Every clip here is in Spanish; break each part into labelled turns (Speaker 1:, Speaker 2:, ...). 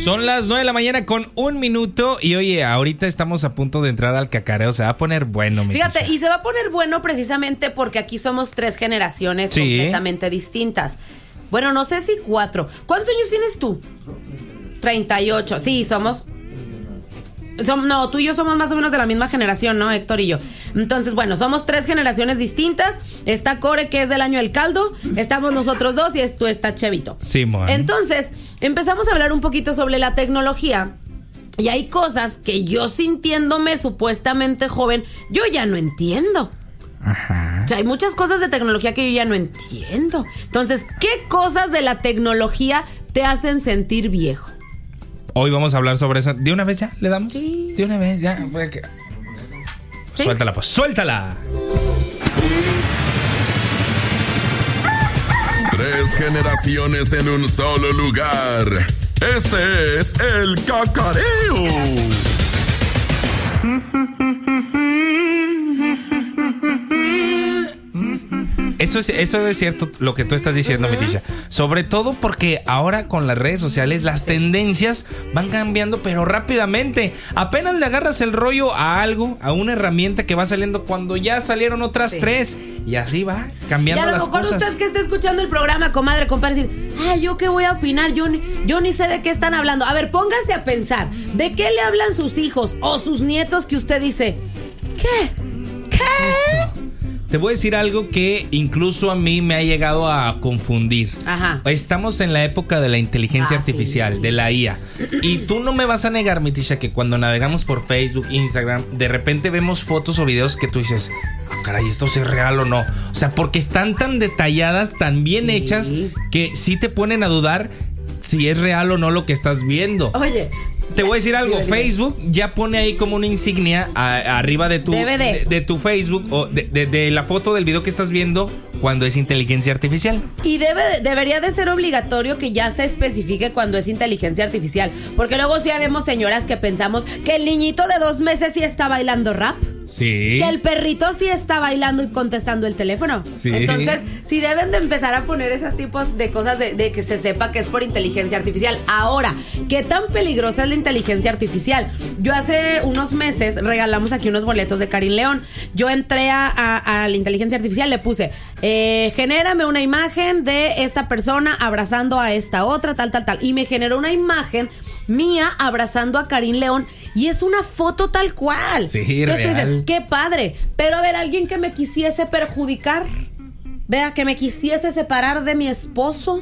Speaker 1: Son las 9 de la mañana con 1 minuto. Y oye, ahorita estamos a punto de entrar al cacareo. Se va a poner bueno, mi
Speaker 2: Fíjate,
Speaker 1: tía.
Speaker 2: y se va a poner bueno precisamente porque aquí somos 3 generaciones completamente distintas. Bueno, no sé si 4. ¿Cuántos años tienes tú? 38. Sí, somos... No, tú y yo somos más o menos de la misma generación, ¿no? Héctor y yo. Entonces, bueno, somos 3 generaciones distintas. Está Core, que es del año del caldo. Estamos nosotros 2 y tú está Chevito.
Speaker 1: Simón.
Speaker 2: Entonces, empezamos a hablar un poquito sobre la tecnología. Y hay cosas que yo, sintiéndome supuestamente joven, yo ya no entiendo.
Speaker 1: Ajá.
Speaker 2: O sea, hay muchas cosas de tecnología que yo ya no entiendo. Entonces, ¿qué cosas de la tecnología te hacen sentir viejo?
Speaker 1: Hoy vamos a hablar sobre esa. ¿De una vez ya le damos?
Speaker 2: Sí.
Speaker 1: De una vez ya.
Speaker 2: ¿Sí?
Speaker 1: Suéltala, pues. ¡Suéltala!
Speaker 3: 3 generaciones en un solo lugar. Este es el cacareo.
Speaker 1: Eso es cierto lo que tú estás diciendo, mi tía. Sobre todo porque ahora con las redes sociales las tendencias van cambiando, pero rápidamente. Apenas le agarras el rollo a algo, a una herramienta que va saliendo cuando ya salieron otras 3. Y así va cambiando las cosas.
Speaker 2: Y a lo mejor usted que esté escuchando el programa, comadre, compadre, decir, ¿yo qué voy a opinar? Yo ni sé de qué están hablando. A ver, póngase a pensar, ¿de qué le hablan sus hijos o sus nietos que usted dice, ¿qué?
Speaker 1: Te voy a decir algo que incluso a mí me ha llegado a confundir.
Speaker 2: Ajá.
Speaker 1: Estamos en la época de la inteligencia artificial,
Speaker 2: sí.
Speaker 1: de la IA. Y tú no me vas a negar, mi tisha, que cuando navegamos por Facebook, Instagram, de repente vemos fotos o videos que tú dices, caray, ¿esto es real o no? O sea, porque están tan detalladas, tan bien hechas, que sí te ponen a dudar si es real o no lo que estás viendo.
Speaker 2: Oye,
Speaker 1: te voy a decir algo, Facebook ya pone ahí como una insignia arriba de tu de tu Facebook o de la foto del video que estás viendo cuando es inteligencia artificial.
Speaker 2: Y debería de ser obligatorio que ya se especifique cuando es inteligencia artificial, porque luego sí vemos señoras que pensamos que el niñito de 2 meses sí está bailando rap.
Speaker 1: Sí.
Speaker 2: Que el perrito sí está bailando y contestando el teléfono.
Speaker 1: Sí.
Speaker 2: Entonces, sí deben de empezar a poner esos tipos de cosas de que se sepa que es por inteligencia artificial. Ahora, ¿qué tan peligrosa es la inteligencia artificial? Yo hace unos meses regalamos aquí unos boletos de Karin León. Yo entré a la inteligencia artificial, le puse, genérame una imagen de esta persona abrazando a esta otra, tal. Y me generó una imagen mía abrazando a Karin León y es una foto tal cual.
Speaker 1: Sí,
Speaker 2: entonces
Speaker 1: real.
Speaker 2: tú dices, qué padre, pero a ver, alguien que me quisiese perjudicar, vea, que me quisiese separar de mi esposo.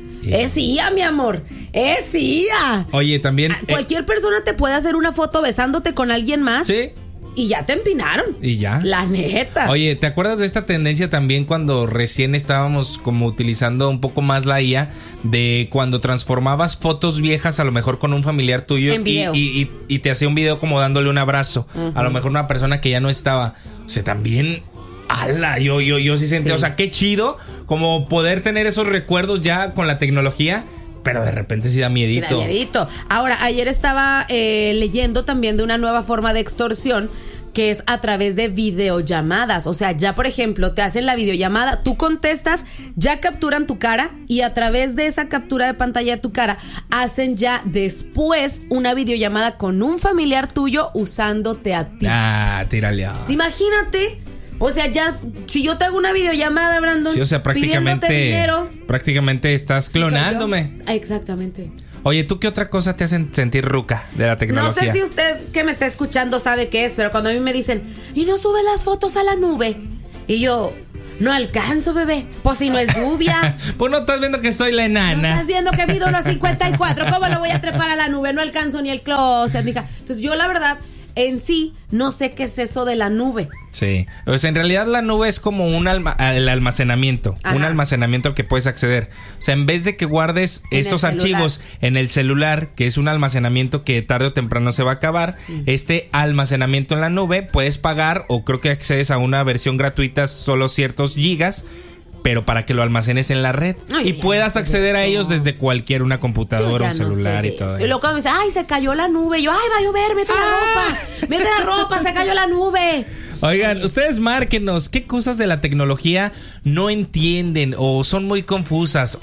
Speaker 2: Es IA, mi amor, es IA.
Speaker 1: Oye, también
Speaker 2: cualquier persona te puede hacer una foto besándote con alguien más.
Speaker 1: Sí.
Speaker 2: Y ya te empinaron.
Speaker 1: Y ya.
Speaker 2: La neta.
Speaker 1: Oye, ¿te acuerdas de esta tendencia también cuando recién estábamos como utilizando un poco más la IA? De cuando transformabas fotos viejas a lo mejor con un familiar tuyo
Speaker 2: en video.
Speaker 1: Y te hacía un video como dándole un abrazo. A lo mejor una persona que ya no estaba. O sea, también... ¡Hala! Yo sí sentí, o sea, qué chido como poder tener esos recuerdos ya con la tecnología. Pero de repente sí da miedito.
Speaker 2: Sí da miedito. Ahora, ayer estaba leyendo también de una nueva forma de extorsión que es a través de videollamadas. O sea, ya por ejemplo, te hacen la videollamada, tú contestas, ya capturan tu cara y a través de esa captura de pantalla de tu cara hacen ya después una videollamada con un familiar tuyo usándote a ti.
Speaker 1: Tírale.
Speaker 2: Imagínate. O sea, ya, si yo te hago una videollamada, Brandon,
Speaker 1: sí, o sea,
Speaker 2: pidiéndote dinero,
Speaker 1: prácticamente estás clonándome.
Speaker 2: Exactamente.
Speaker 1: Oye, ¿tú qué otra cosa te hacen sentir ruca de la tecnología?
Speaker 2: No sé si usted que me está escuchando sabe qué es, pero cuando a mí me dicen, ¿y no sube las fotos a la nube? Y yo, no alcanzo, bebé. Pues si no es lluvia.
Speaker 1: Pues no estás viendo que soy la enana.
Speaker 2: No estás viendo que mido los 54. ¿Cómo lo voy a trepar a la nube? No alcanzo ni el closet, mija. Entonces yo la verdad, en sí, no sé qué es eso de la nube.
Speaker 1: Sí, pues en realidad la nube es como el almacenamiento. Ajá. Un almacenamiento al que puedes acceder. O sea, en vez de que guardes esos archivos en el celular, que es un almacenamiento que tarde o temprano se va a acabar, este almacenamiento en la nube puedes pagar, o creo que accedes a una versión gratuita, solo ciertos gigas, pero para que lo almacenes en la red.
Speaker 2: Ay,
Speaker 1: y puedas acceder a ellos desde una computadora, un celular y todo eso.
Speaker 2: Y luego me dicen, ay, se cayó la nube. Y yo, ay, va a llover, mete la ropa, se cayó la nube.
Speaker 1: Oigan, ustedes márquenos, ¿qué cosas de la tecnología no entienden o son muy confusas?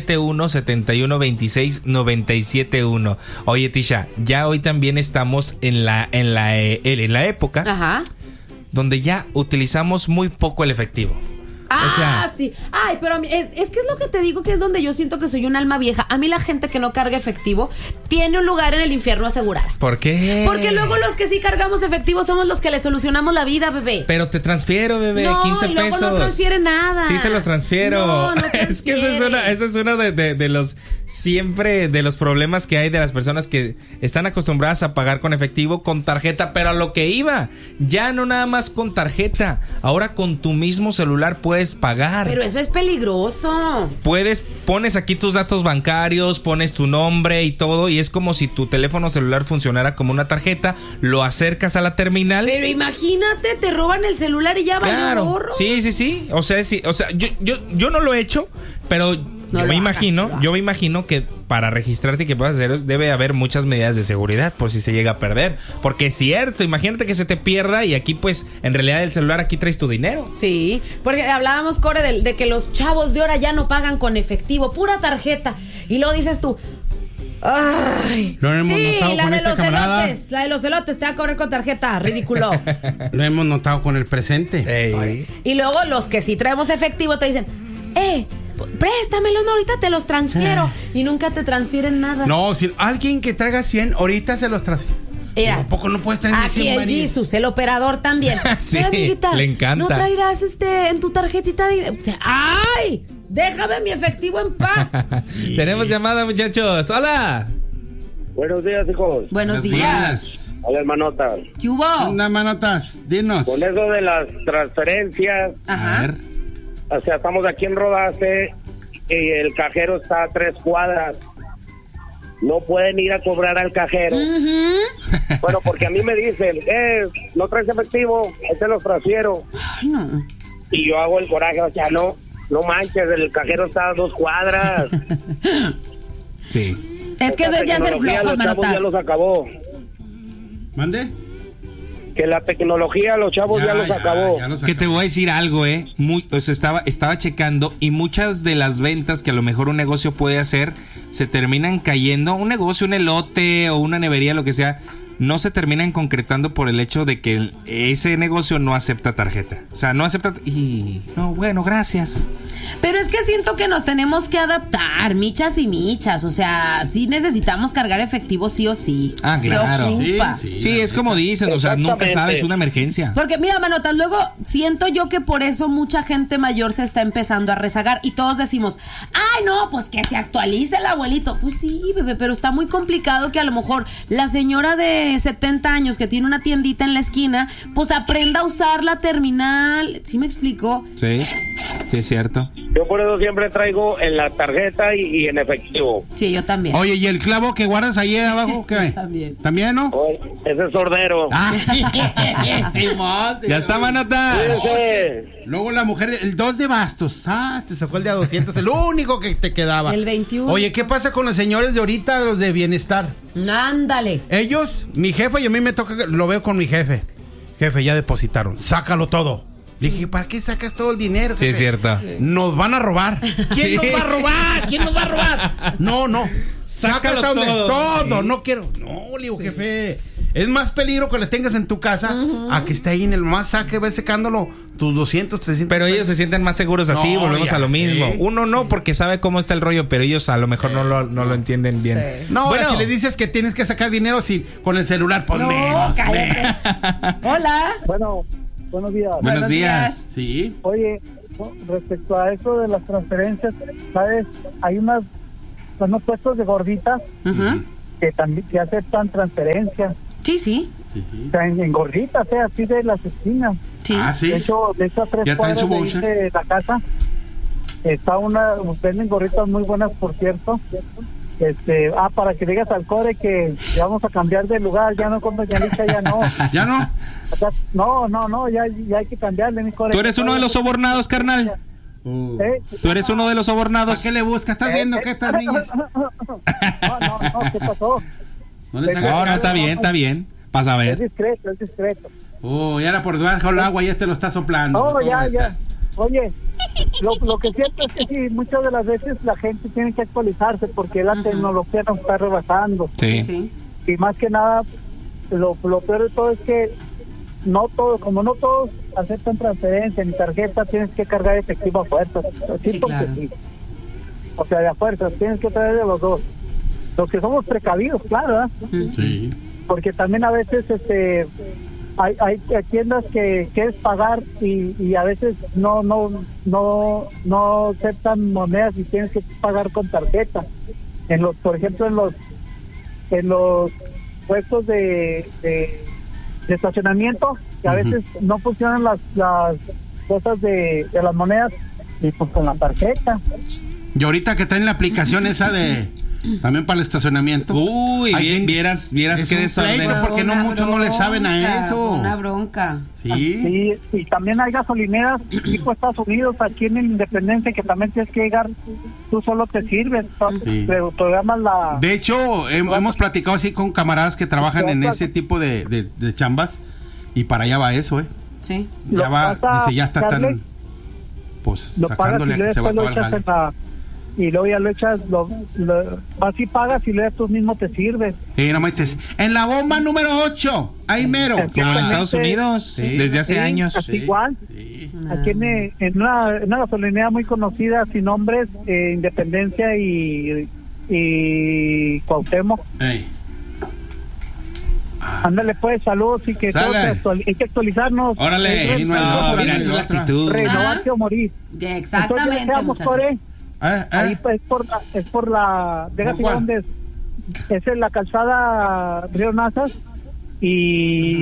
Speaker 1: 871-7126-971. Oye, Tisha, ya hoy también estamos en la época donde ya utilizamos muy poco el efectivo.
Speaker 2: Sí. Ay, pero es que es lo que te digo, que es donde yo siento que soy un alma vieja. A mí la gente que no carga efectivo tiene un lugar en el infierno asegurada.
Speaker 1: ¿Por qué?
Speaker 2: Porque luego los que sí cargamos efectivo somos los que le solucionamos la vida, bebé.
Speaker 1: Pero te transfiero, bebé, 15
Speaker 2: y luego
Speaker 1: pesos.
Speaker 2: No transfiere nada.
Speaker 1: Sí, te los transfiero.
Speaker 2: No
Speaker 1: es que eso es uno de los siempre de los problemas que hay de las personas que están acostumbradas a pagar con efectivo, con tarjeta, pero a lo que iba, ya no nada más con tarjeta, ahora con tu mismo celular puedes pagar.
Speaker 2: Pero eso es peligroso.
Speaker 1: Pones aquí tus datos bancarios, pones tu nombre y todo, y es como si tu teléfono celular funcionara como una tarjeta, lo acercas a la terminal.
Speaker 2: Pero imagínate, te roban el celular y ya van a borro.
Speaker 1: Sí. O sea, yo no lo he hecho, pero yo me imagino que para registrarte y que puedas hacer, debe haber muchas medidas de seguridad por si se llega a perder. Porque es cierto, imagínate que se te pierda y aquí pues en realidad el celular aquí traes tu dinero.
Speaker 2: Sí, porque hablábamos, Core, de que los chavos de ahora ya no pagan con efectivo, pura tarjeta. Y luego dices tú, ay,
Speaker 4: lo hemos notado
Speaker 2: la
Speaker 4: con
Speaker 2: de los
Speaker 4: camarada.
Speaker 2: elotes, te va a cobrar con tarjeta, ridículo.
Speaker 4: Lo hemos notado con el presente.
Speaker 2: Y luego los que sí traemos efectivo te dicen, préstamelo, no, ahorita te los transfiero. Y nunca te transfieren nada.
Speaker 4: No, si alguien que traiga 100, ahorita se los transfiere.
Speaker 2: Mira,
Speaker 4: ¿Tampoco no puedes traer
Speaker 2: aquí
Speaker 4: 100,
Speaker 2: el
Speaker 4: María?
Speaker 2: Jesus, el operador también.
Speaker 1: Sí,
Speaker 2: amiguita,
Speaker 1: le encanta.
Speaker 2: ¿no traerás en tu tarjetita de... ¡Ay! Déjame mi efectivo en paz.
Speaker 1: Sí. Tenemos llamada, muchachos. ¡Hola!
Speaker 5: Buenos días, hijos.
Speaker 2: Buenos días.
Speaker 5: Hola, hermanota.
Speaker 2: ¿Qué hubo?
Speaker 4: Anda, manotas, dinos.
Speaker 5: Con eso de las transferencias,
Speaker 1: A ver.
Speaker 5: o sea, estamos aquí en Rodace y el cajero está a 3 cuadras. No pueden ir a cobrar al cajero. Bueno, porque a mí me dicen, no traes efectivo, ahí te los transfiero.
Speaker 2: Ay, no.
Speaker 5: Y yo hago el coraje, o sea, no manches, el cajero está a 2 cuadras.
Speaker 1: Sí.
Speaker 2: Es que eso es ya ser
Speaker 5: tecnología,
Speaker 2: flojo,
Speaker 5: los chavos
Speaker 2: manotas.
Speaker 5: ya los acabó.
Speaker 4: ¿Mande?
Speaker 5: Que la tecnología, los chavos ya los acabó.
Speaker 1: Que te voy a decir algo, estaba checando y muchas de las ventas que a lo mejor un negocio puede hacer se terminan cayendo. Un negocio, un elote o una nevería, lo que sea, no se terminan concretando por el hecho de que ese negocio no acepta tarjeta. O sea, no acepta... Y no, bueno, gracias.
Speaker 2: Pero es que siento que nos tenemos que adaptar, michas y michas. O sea, sí necesitamos cargar efectivo sí o sí.
Speaker 1: Ah, claro.
Speaker 2: Se ocupa.
Speaker 1: Sí, es como dicen, o sea, nunca sabes, una emergencia.
Speaker 2: Porque mira, manotas, luego siento yo que por eso mucha gente mayor se está empezando a rezagar y todos decimos, ay, no, pues que se actualice el abuelito. Pues sí, bebé, pero está muy complicado que a lo mejor la señora de 70 años que tiene una tiendita en la esquina, pues aprenda a usar la terminal. ¿Sí me explico?
Speaker 1: Sí, sí es cierto.
Speaker 5: Yo por eso siempre traigo en la tarjeta y en efectivo.
Speaker 2: Sí, yo también.
Speaker 4: Oye, ¿y el clavo que guardas ahí abajo? ¿Qué?
Speaker 2: También.
Speaker 4: ¿También, no?
Speaker 5: Oye, ese es sordero.
Speaker 4: Simón.
Speaker 1: Ya está, manota.
Speaker 5: Ese.
Speaker 4: Luego la mujer, el 2 de bastos. Te sacó el de a 200, el único que te quedaba.
Speaker 2: El 21.
Speaker 4: Oye, ¿qué pasa con los señores de ahorita, los de bienestar?
Speaker 2: Ándale.
Speaker 4: Ellos, mi jefe, y a mí me toca, lo veo con mi jefe. Jefe, ya depositaron, sácalo todo. Le dije, ¿para qué sacas todo el dinero, jefe?
Speaker 1: Sí, es cierto.
Speaker 4: Nos van a robar. ¿Quién nos va a robar? ¿Quién nos va a robar? No.
Speaker 1: Sácalo
Speaker 4: Saca todo.
Speaker 1: Sí.
Speaker 4: No quiero. No, le digo, jefe. Es más peligro que le tengas en tu casa a que esté ahí en el más saque, ves secándolo tus 200, 300.
Speaker 1: Pero ellos se sienten más seguros así,
Speaker 4: No,
Speaker 1: volvemos
Speaker 4: ya,
Speaker 1: a lo mismo.
Speaker 4: sí.
Speaker 1: Uno no, porque sabe cómo está el rollo, pero ellos a lo mejor no lo entienden bien.
Speaker 2: Sí.
Speaker 4: No,
Speaker 1: bueno,
Speaker 4: si le dices que tienes que sacar dinero con el celular, pues
Speaker 2: No,
Speaker 4: menos.
Speaker 2: cállate. Hola.
Speaker 6: Bueno, buenos días.
Speaker 1: Buenos días.
Speaker 4: Sí.
Speaker 6: Oye, respecto a eso de las transferencias, ¿sabes? Hay unos puestos de gorditas que también que aceptan transferencias.
Speaker 2: Sí.
Speaker 6: O sea, en gorditas, así de las esquinas.
Speaker 2: Sí.
Speaker 4: Sí.
Speaker 6: De hecho, a 3
Speaker 4: Ya traen
Speaker 6: cuadras
Speaker 4: su
Speaker 6: de ahí
Speaker 4: voucher.
Speaker 6: de la casa está venden gorritas muy buenas, por cierto. Para que digas al Core que ya vamos a cambiar de lugar, ya no con Doña Licha, ya no.
Speaker 4: ¿Ya no?
Speaker 6: O sea, no, ya hay que cambiarle, mi Core.
Speaker 1: ¿Tú eres uno de los sobornados, carnal? ¿Tú eres uno de los
Speaker 4: ¿Para
Speaker 1: sobornados?
Speaker 4: qué le buscas? ¿Estás viendo que estas niñas?
Speaker 6: No, ¿qué pasó?
Speaker 4: No, les hagas
Speaker 1: No,
Speaker 4: caso.
Speaker 1: está bien. Pasa a
Speaker 6: Es
Speaker 1: ver.
Speaker 6: discreto.
Speaker 4: Oh, ya era por debajo del agua, ya te lo está soplando.
Speaker 6: Oh, ya. Oye, lo que siento es que sí, muchas de las veces la gente tiene que actualizarse porque la tecnología nos está rebasando.
Speaker 1: Sí.
Speaker 6: Y más que nada, lo peor de todo es que no todos aceptan transferencia ni tarjeta, tienes que cargar efectivo a fuerzas. Sí, porque
Speaker 2: claro.
Speaker 6: sí. O sea, de a fuerzas, tienes que traer de los dos. Los que somos precavidos, claro, ¿verdad?
Speaker 4: Sí.
Speaker 6: Porque también a veces hay tiendas que quieres pagar y a veces no aceptan monedas y tienes que pagar con tarjeta. Por ejemplo, en los puestos de estacionamiento, que a veces no funcionan las cosas de las monedas, y pues con la tarjeta.
Speaker 4: Y ahorita que traen la aplicación esa de también para el estacionamiento.
Speaker 1: Uy, vieras qué desorden.
Speaker 4: Porque muchos no le saben a eso.
Speaker 2: Una bronca.
Speaker 4: Sí.
Speaker 6: Y también hay gasolineras tipo Estados Unidos, aquí en Independencia, que también tienes que llegar, tú solo te sirves, pero programas la...
Speaker 4: De hecho, hemos platicado así con camaradas que trabajan en ese tipo de chambas, y para allá va eso,
Speaker 2: Sí.
Speaker 4: Ya va, dice, ya está tan, pues, sacándole a que se va a acabar el jale.
Speaker 6: Y luego ya lo echas, así pagas y luego tú mismo te sirves.
Speaker 4: Y no me dices, en la bomba número 8, ahí mero.
Speaker 1: Como en Estados Unidos, desde hace años.
Speaker 6: Igual. Sí. Aquí en una gasolinera muy conocida, sin nombres, Independencia y Cuauhtémoc. Ándale pues, saludos y que hay que actualizarnos.
Speaker 1: Órale, mira, esa es la actitud.
Speaker 6: Renovarse o morir.
Speaker 2: Exactamente, muchachos.
Speaker 6: Ahí es por la... Déjate dónde es en la calzada Río Nazas y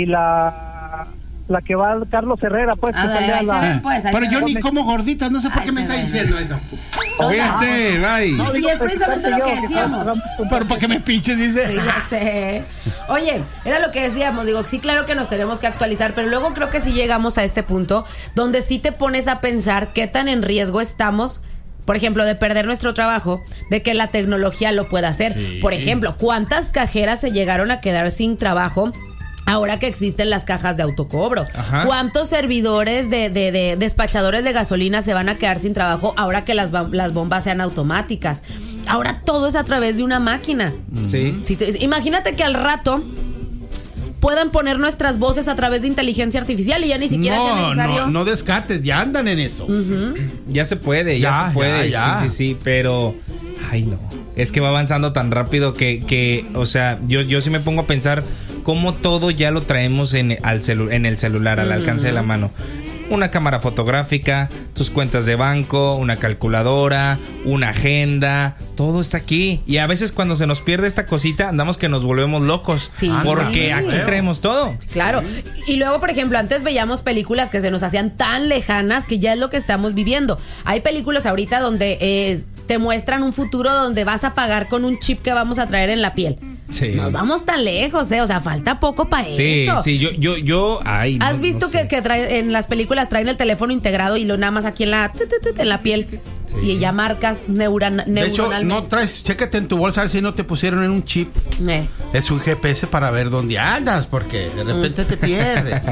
Speaker 6: la que va al Carlos Herrera, pues.
Speaker 4: Pero yo ni como gordita, no sé por qué me está diciendo eso.
Speaker 1: Fíjate, bye.
Speaker 2: Y es precisamente lo que decíamos.
Speaker 4: Pero para que me pinches, dice.
Speaker 2: Sí, ya sé. Oye, era lo que decíamos, digo, sí, claro que nos tenemos que actualizar, pero luego creo que sí llegamos a este punto donde sí te pones a pensar qué tan en riesgo estamos, por ejemplo, de perder nuestro trabajo, de que la tecnología lo pueda hacer. Sí. Por ejemplo, ¿cuántas cajeras se llegaron a quedar sin trabajo ahora que existen las cajas de autocobro? Ajá. ¿Cuántos servidores de despachadores de gasolina se van a quedar sin trabajo ahora que las bombas sean automáticas? Ahora todo es a través de una máquina.
Speaker 1: Sí.
Speaker 2: Imagínate que al rato puedan poner nuestras voces a través de inteligencia artificial y ya ni siquiera sea necesario.
Speaker 4: No descartes, ya andan en eso.
Speaker 1: Ya se puede, ya se puede. Ya. Sí, pero ay, no. Es que va avanzando tan rápido que o sea, yo sí me pongo a pensar cómo todo ya lo traemos en el celular, al alcance de la mano. Una cámara fotográfica, tus cuentas de banco, una calculadora, una agenda, todo está aquí. Y a veces cuando se nos pierde esta cosita, andamos que nos volvemos locos. Sí. Porque aquí traemos todo.
Speaker 2: Claro. Y luego, por ejemplo, antes veíamos películas que se nos hacían tan lejanas que ya es lo que estamos viviendo. Hay películas ahorita donde te muestran un futuro donde vas a pagar con un chip que vamos a traer en la piel.
Speaker 1: Sí.
Speaker 2: Nos vamos tan lejos, o sea, falta poco para eso.
Speaker 1: Sí, yo ay,
Speaker 2: ¿Has visto que en las películas traen el teléfono integrado y lo nada más aquí en la piel? Sí. Y ya marcas neuronalmente.
Speaker 4: De hecho, no traes, chécate en tu bolsa a ver si no te pusieron en un chip. Es un GPS para ver dónde andas, porque de repente te pierdes.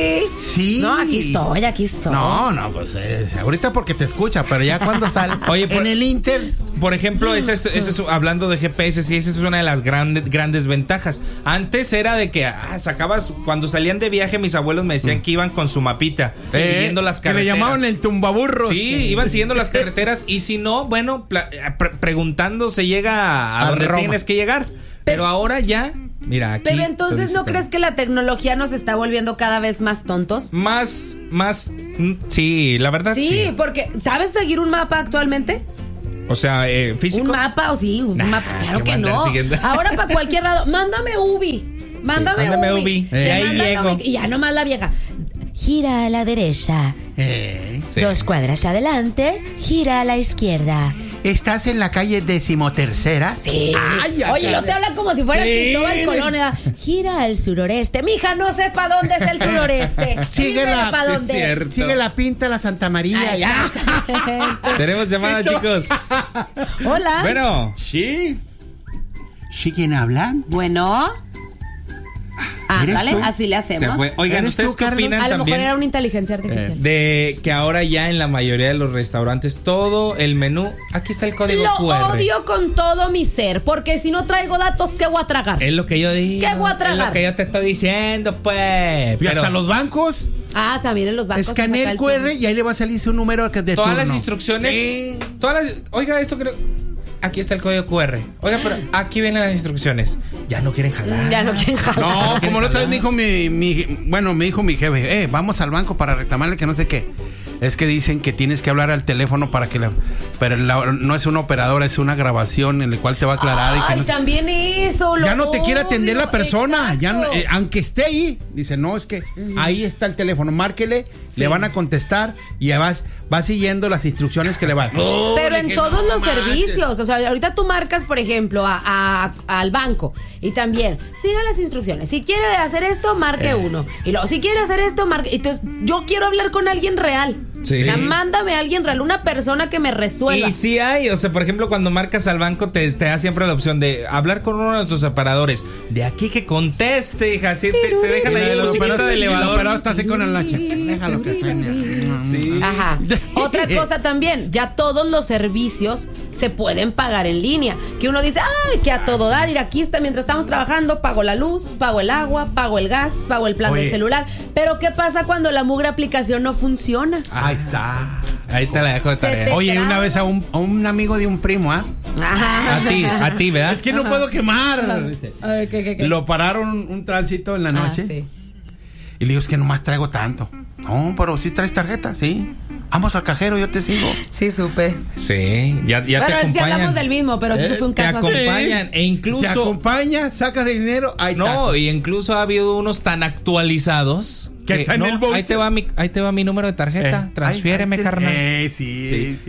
Speaker 4: Sí.
Speaker 2: No, aquí estoy.
Speaker 4: No, pues ahorita porque te escucha, pero ya cuando sale. Oye, en el Inter.
Speaker 1: Por ejemplo, ese es, hablando de GPS, sí, esa es una de las grandes ventajas. Antes era de que sacabas, cuando salían de viaje, mis abuelos me decían que iban con su mapita, siguiendo las carreteras.
Speaker 4: Que le llamaban el tumbaburros.
Speaker 1: Sí, iban siguiendo las carreteras y si no, bueno, preguntando se llega a donde Roma tienes que llegar. Pero ahora ya, mira, aquí.
Speaker 2: Pero entonces, ¿no crees que la tecnología nos está volviendo cada vez más tontos?
Speaker 1: Más, sí, la verdad sí.
Speaker 2: Sí, porque ¿sabes seguir un mapa actualmente?
Speaker 1: O sea, físico.
Speaker 2: ¿Un mapa o sí? Un mapa, claro que no. Ahora para cualquier lado, mándame Ubi. Mándame Ubi.
Speaker 1: Ahí llego.
Speaker 2: Y ya nomás la vieja. Gira a la derecha. 2 cuadras adelante, gira a la izquierda.
Speaker 4: ¿Estás en la calle 13ª?
Speaker 2: Sí. Oye, no te hablan como si fueras Cristóbal Colón. Gira al suroreste. Mija, no sé para dónde es el suroreste.
Speaker 4: Sigue la pinta la Santa María. Ya.
Speaker 1: Tenemos llamada, chicos.
Speaker 2: Hola.
Speaker 1: Bueno.
Speaker 4: Sí. ¿Sí quién habla?
Speaker 2: Bueno. Ándale, así le hacemos.
Speaker 1: Oigan, ¿ustedes qué opinan
Speaker 2: A lo
Speaker 1: también?
Speaker 2: mejor era una inteligencia artificial.
Speaker 1: De que ahora ya en la mayoría de los restaurantes todo el menú, aquí está el código QR.
Speaker 2: Lo odio con todo mi ser, porque si no traigo datos, ¿qué voy a tragar?
Speaker 1: Es lo que yo digo.
Speaker 2: ¿Qué voy a tragar?
Speaker 1: Es lo que yo te estoy diciendo, pues.
Speaker 4: Y hasta los bancos.
Speaker 2: También en los bancos.
Speaker 4: Escanea el QR y ahí le va a salir su número de
Speaker 1: todas
Speaker 4: turno.
Speaker 1: las instrucciones.
Speaker 4: Sí.
Speaker 1: Oiga, esto creo. Aquí está el código QR. Oiga, pero aquí vienen las instrucciones. Ya no quieren jalar.
Speaker 4: No, como la otra vez me dijo me dijo mi jefe, vamos al banco para reclamarle que no sé qué. Es que dicen que tienes que hablar al teléfono para que pero no es una operadora, es una grabación en la cual te va a aclarar.
Speaker 2: Ay, también eso.
Speaker 4: Ya no te quiere atender la persona. Ya no, aunque esté ahí, dice, no, es que ahí está el teléfono, márquele, le van a contestar y ya vas siguiendo las instrucciones que le van.
Speaker 2: Pero en todos los servicios, o sea, ahorita tú marcas, por ejemplo, al banco y también siga las instrucciones. Si quiere hacer esto, marque 1. Y luego, si quiere hacer esto, marque. Entonces, yo quiero hablar con alguien real.
Speaker 1: Sí.
Speaker 2: O sea, mándame a alguien real, una persona que me resuelva.
Speaker 1: Y sí hay, o sea, por ejemplo, cuando marcas al banco te da siempre la opción de hablar con uno de nuestros operadores. De aquí que conteste, hija, así te dejan ahí musiquita de elevador. El operador
Speaker 4: está así con el hacha. Déjalo que suene.
Speaker 1: Sí.
Speaker 2: Ajá. Otra cosa también, ya todos los servicios se pueden pagar en línea. Que uno dice, ay, que a todo dar, ir aquí está, mientras estamos trabajando, pago la luz, pago el agua, pago el gas, pago el plan del celular. Pero ¿qué pasa cuando la mugre aplicación no funciona?
Speaker 4: Ahí está.
Speaker 1: Ahí te la dejo de tarea.
Speaker 4: Oye, una vez a un amigo de un primo,
Speaker 1: A ti, ¿verdad?
Speaker 4: Es que no puedo quemar.
Speaker 2: A ver, ¿qué?
Speaker 4: Lo pararon un tránsito en la noche.
Speaker 2: Sí.
Speaker 4: Y le digo, es que nomás traigo tanto. No, pero sí traes tarjeta, sí. Vamos al cajero, yo te sigo.
Speaker 2: Sí, supe.
Speaker 1: Sí, ya te acompañan.
Speaker 2: Si hablamos del mismo, pero sí supe un caso así.
Speaker 1: Te acompañan e incluso...
Speaker 4: Te acompaña, sacas de dinero, ahí está.
Speaker 1: No, y incluso ha habido unos tan actualizados
Speaker 4: que está en el voucher.
Speaker 1: Ahí te va mi número de tarjeta. Transfiéreme, carnal.
Speaker 4: Sí.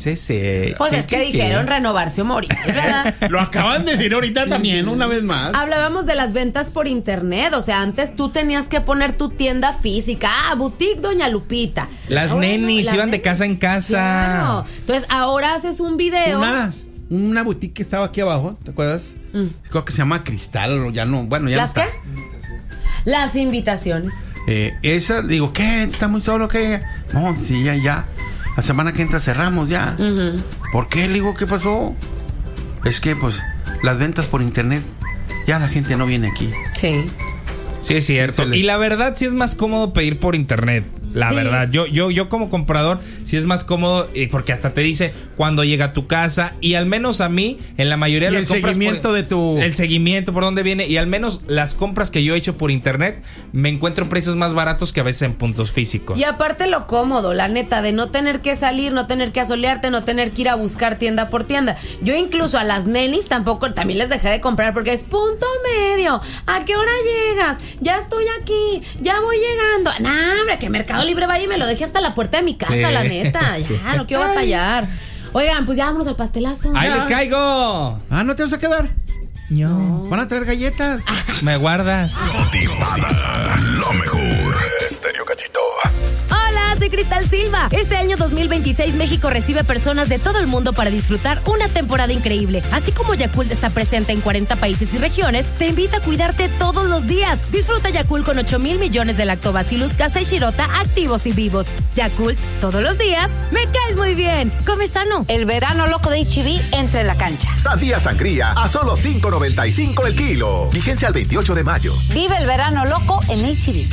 Speaker 2: Pues es que dijeron renovarse o morir, ¿verdad?
Speaker 4: Lo acaban de decir ahorita también, una vez más.
Speaker 2: Hablábamos de las ventas por internet. O sea, antes tú tenías que poner tu tienda física. Boutique Doña Lupita.
Speaker 1: Las nenis iban de casa en casa.
Speaker 2: Claro. Entonces, ahora haces un video.
Speaker 4: Una boutique que estaba aquí abajo, ¿te acuerdas? Creo que se llama Cristal, o ya no. Bueno, ya
Speaker 2: ¿Las
Speaker 4: no está.
Speaker 2: qué? Las invitaciones.
Speaker 4: Esa, digo, ¿qué? ¿Está muy solo? ¿Qué? No, sí, ya. La semana que entra cerramos ya. ¿Por qué? Le digo, ¿qué pasó? Es que, pues, las ventas por internet, ya la gente no viene aquí.
Speaker 2: Sí.
Speaker 1: Sí, es cierto. Y la verdad, sí es más cómodo pedir por internet. La verdad, yo como comprador sí es más cómodo porque hasta te dice cuándo llega a tu casa y al menos a mí en la mayoría de las compras el seguimiento por dónde viene y al menos las compras que yo he hecho por internet me encuentro precios más baratos que a veces en puntos físicos.
Speaker 2: Y aparte lo cómodo, la neta, de no tener que salir, no tener que asolearte, no tener que ir a buscar tienda por tienda. Yo incluso a las nenis también les dejé de comprar porque es punto medio. ¿A qué hora llegas? Ya estoy aquí, ya voy llegando. No, hombre, que Mercado Libre vaya y me lo deje hasta la puerta de mi casa, la neta. Ya, no quiero batallar. Oigan, pues ya vámonos al pastelazo.
Speaker 1: ¡Ahí les caigo!
Speaker 4: ¿No te vas a quedar?
Speaker 1: No.
Speaker 4: Van a traer galletas.
Speaker 1: Me guardas.
Speaker 3: Cotizada, lo mejor. Estéreo Cachito.
Speaker 7: Hola, soy Cristal Silva. Este año 2026 México recibe personas de todo el mundo para disfrutar una temporada increíble. Así como Yakult está presente en 40 países y regiones, te invita a cuidarte todos los días. Disfruta Yakult con 8,000 millones de lactobacillus casei shirota activos y vivos. Yakult, todos los días, me caes muy bien. Come sano.
Speaker 8: El verano loco de H-E-B entra en la cancha.
Speaker 9: Sandía sangría a solo $5.95 el kilo. Vigencia al 28 de mayo.
Speaker 8: Vive el verano loco en H-E-B.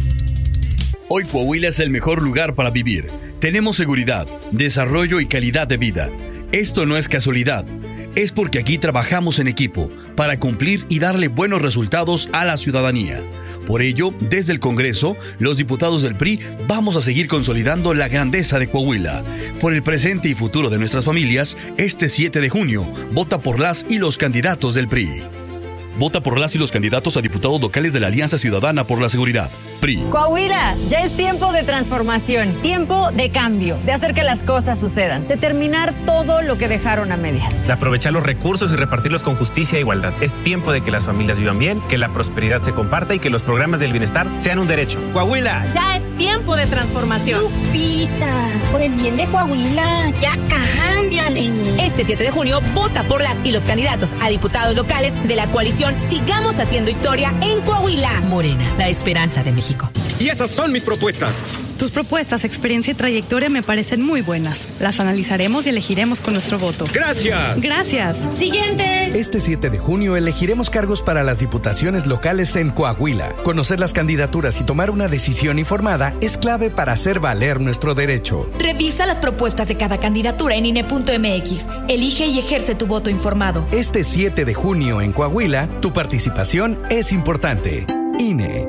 Speaker 10: Hoy Coahuila es el mejor lugar para vivir. Tenemos seguridad, desarrollo y calidad de vida. Esto no es casualidad. Es porque aquí trabajamos en equipo para cumplir y darle buenos resultados a la ciudadanía. Por ello, desde el Congreso, los diputados del PRI vamos a seguir consolidando la grandeza de Coahuila. Por el presente y futuro de nuestras familias, este 7 de junio, vota por las y los candidatos del PRI. Vota por las y los candidatos a diputados locales de la Alianza Ciudadana por la Seguridad. PRI.
Speaker 11: Coahuila, ya es tiempo de transformación, tiempo de cambio, de hacer que las cosas sucedan, de terminar todo lo que dejaron a medias.
Speaker 12: De aprovechar los recursos y repartirlos con justicia e igualdad. Es tiempo de que las familias vivan bien, que la prosperidad se comparta y que los programas del bienestar sean un derecho. Coahuila.
Speaker 11: Ya es tiempo de transformación.
Speaker 13: Lupita, por el bien de Coahuila, ya cámbiale.
Speaker 14: Este 7 de junio, vota por las y los candidatos a diputados locales de la coalición transformación, sigamos haciendo historia en Coahuila.
Speaker 15: Morena, la esperanza de México.
Speaker 16: Y esas son mis propuestas.
Speaker 17: Tus propuestas, experiencia y trayectoria me parecen muy buenas. Las analizaremos y elegiremos con nuestro voto.
Speaker 16: ¡Gracias!
Speaker 17: ¡Gracias!
Speaker 14: ¡Siguiente!
Speaker 18: Este 7 de junio elegiremos cargos para las diputaciones locales en Coahuila. Conocer las candidaturas y tomar una decisión informada es clave para hacer valer nuestro derecho.
Speaker 19: Revisa las propuestas de cada candidatura en INE.mx. Elige y ejerce tu voto informado.
Speaker 18: Este 7 de junio en Coahuila, tu participación es importante. INE.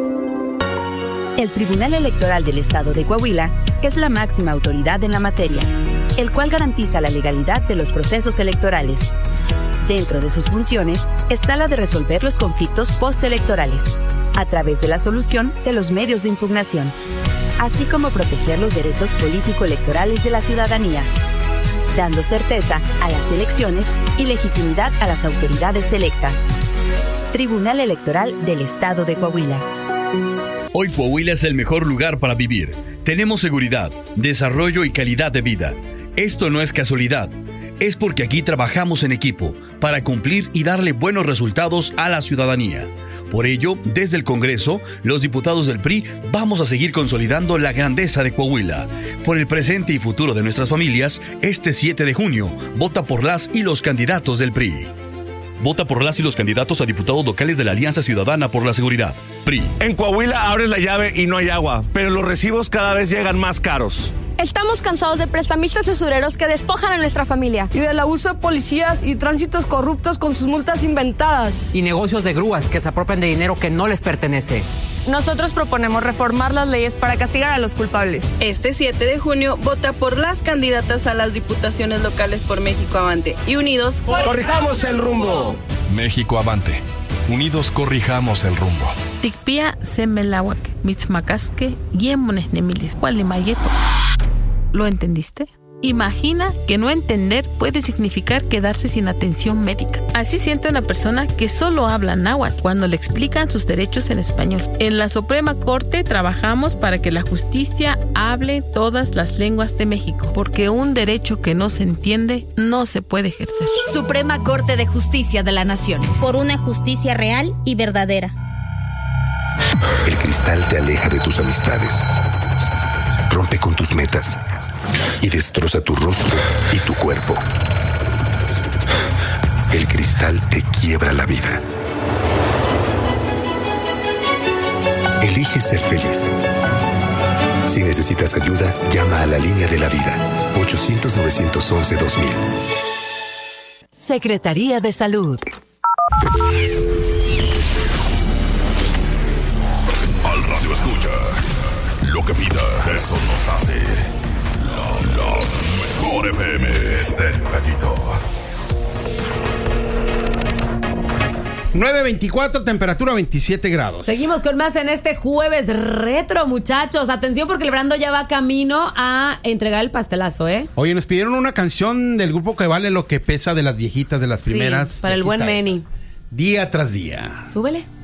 Speaker 20: El Tribunal Electoral del Estado de Coahuila es la máxima autoridad en la materia, el cual garantiza la legalidad de los procesos electorales. Dentro de sus funciones está la de resolver los conflictos postelectorales, a través de la solución de los medios de impugnación, así como proteger los derechos político-electorales de la ciudadanía, dando certeza a las elecciones y legitimidad a las autoridades electas. Tribunal Electoral del Estado de Coahuila.
Speaker 10: Hoy Coahuila es el mejor lugar para vivir. Tenemos seguridad, desarrollo y calidad de vida. Esto no es casualidad. Es porque aquí trabajamos en equipo para cumplir y darle buenos resultados a la ciudadanía. Por ello, desde el Congreso, los diputados del PRI vamos a seguir consolidando la grandeza de Coahuila. Por el presente y futuro de nuestras familias, este 7 de junio, vota por las y los candidatos del PRI. Vota por las y los candidatos a diputados locales de la Alianza Ciudadana por la Seguridad. PRI.
Speaker 21: En Coahuila abres la llave y no hay agua, pero los recibos cada vez llegan más caros.
Speaker 22: Estamos cansados de prestamistas usureros que despojan a nuestra familia y del abuso de policías y tránsitos corruptos con sus multas inventadas.
Speaker 23: Y negocios de grúas que se apropian de dinero que no les pertenece.
Speaker 22: Nosotros proponemos reformar las leyes para castigar a los culpables.
Speaker 24: Este 7 de junio, vota por las candidatas a las diputaciones locales por México Avante. Y unidos,
Speaker 16: ¡corrijamos el rumbo!
Speaker 25: México Avante. Unidos corrijamos el rumbo.
Speaker 26: Tikpia semelawak, mitzmacasque, yemones nemilis, cualimayeto. ¿Lo entendiste? Imagina que no entender puede significar quedarse sin atención médica. Así siente una persona que solo habla náhuatl cuando le explican sus derechos en español. En la Suprema Corte trabajamos para que la justicia hable todas las lenguas de México, porque un derecho que no se entiende no se puede ejercer.
Speaker 19: Suprema Corte de Justicia de la Nación.
Speaker 13: Por una justicia real y verdadera.
Speaker 27: El cristal te aleja de tus amistades, rompe con tus metas y destroza tu rostro y tu cuerpo. El cristal te quiebra la vida. Elige ser feliz. Si necesitas ayuda, llama a la línea de la vida. 800-911-2000.
Speaker 15: Secretaría de Salud.
Speaker 3: Al radio escucha. Lo que pida, eso nos hace. La mejor FM. Estéreo Gallito.
Speaker 4: 9:24, temperatura 27 grados.
Speaker 2: Seguimos con más en este jueves retro, muchachos. Atención porque el Brando ya va camino a entregar el pastelazo, ¿eh?
Speaker 4: Oye, nos pidieron una canción del grupo que vale lo que pesa de las viejitas, de las primeras.
Speaker 2: Para el buen Meni.
Speaker 4: Día tras día.
Speaker 2: Súbele.